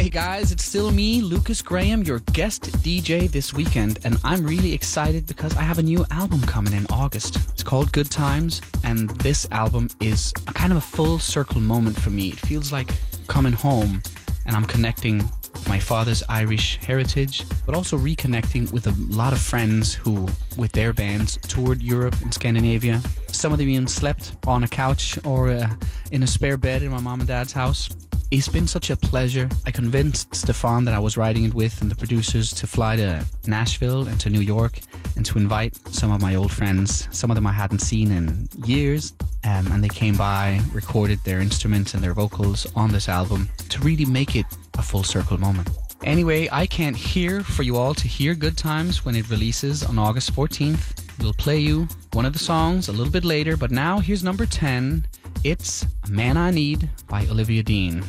Hey guys, it's still me, Lucas Graham, your guest DJ this weekend, and I'm really excited because I have a new album coming in August. It's called Good Times, and this album is a kind of a full circle moment for me. It feels like coming home, and I'm connecting with my father's Irish heritage, but also reconnecting with a lot of friends who, with their bands, toured Europe and Scandinavia. Some of them even slept on a couch or in a spare bed in my mom and dad's house. It's been such a pleasure. I convinced Stefan that I was writing it with and the producers to fly to Nashville and to New York and to invite some of my old friends. Some of them I hadn't seen in years, and they came by, recorded their instruments and their vocals on this album to really make it a full circle moment. Anyway, I can't hear for you all to hear Good Times when it releases on August 14th. We'll play you one of the songs a little bit later, but now here's number 10. It's A Man I Need by Olivia Dean.